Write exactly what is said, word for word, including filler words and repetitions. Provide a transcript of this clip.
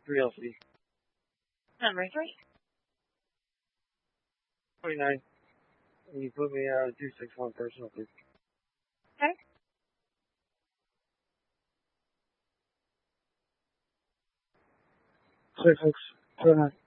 three L C. Number three. twenty-nine. And you put me out uh, two six one personal, please. Okay. Six six seven nine.